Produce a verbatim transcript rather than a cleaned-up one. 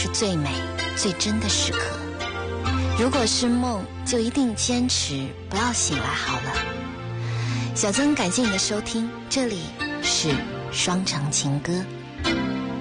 是最美最真的时刻。如果是梦，就一定坚持不要醒来好了。小曾感谢你的收听，这里是双城情歌。